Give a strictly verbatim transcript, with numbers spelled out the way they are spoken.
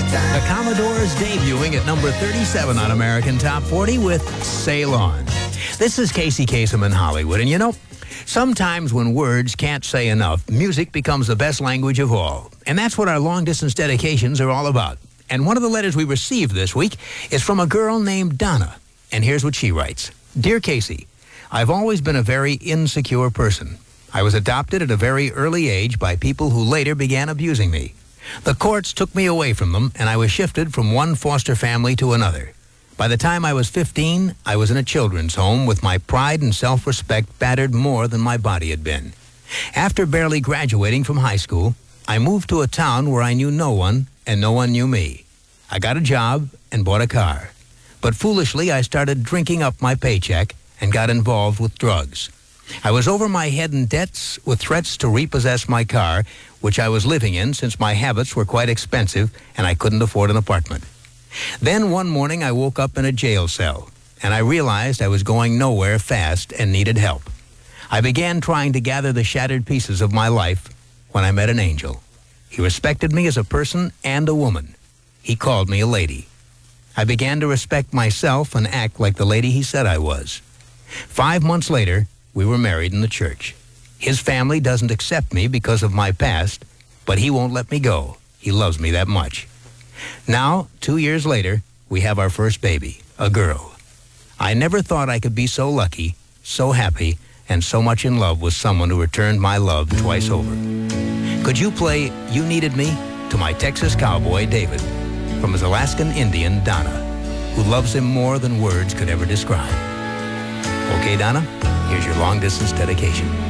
The Commodores debuting at number thirty-seven on American Top forty with Sail On. This is Casey Kasem in Hollywood, and you know, sometimes when words can't say enough, music becomes the best language of all. And that's what our long-distance dedications are all about. And one of the letters we received this week is from a girl named Donna. And here's what she writes. Dear Casey, I've always been a very insecure person. I was adopted at a very early age by people who later began abusing me. The courts took me away from them, and I was shifted from one foster family to another. By the time I was fifteen, I was in a children's home with my pride and self-respect battered more than my body had been. After barely graduating from high school, I moved to a town where I knew no one and no one knew me. I got a job and bought a car. But foolishly, I started drinking up my paycheck and got involved with drugs. I was over my head in debts with threats to repossess my car, which I was living in since my habits were quite expensive and I couldn't afford an apartment. Then one morning I woke up in a jail cell, and I realized I was going nowhere fast and needed help. I began trying to gather the shattered pieces of my life when I met an angel. He respected me as a person and a woman. He called me a lady. I began to respect myself and act like the lady he said I was. Five months later, we were married in the church. His family doesn't accept me because of my past, but he won't let me go. He loves me that much. Now, two years later, we have our first baby, a girl. I never thought I could be so lucky, so happy, and so much in love with someone who returned my love twice over. Could you play You Needed Me to my Texas cowboy, David, from his Alaskan Indian, Donna, who loves him more than words could ever describe? Okay, Donna, here's your long-distance dedication.